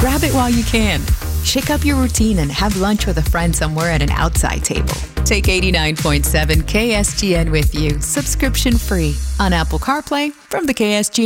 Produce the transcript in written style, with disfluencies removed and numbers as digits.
Grab it while you can. Shake up your routine and have lunch with a friend somewhere at an outside table. Take 89.7 KSGN with you, subscription free, on Apple CarPlay from the KSGN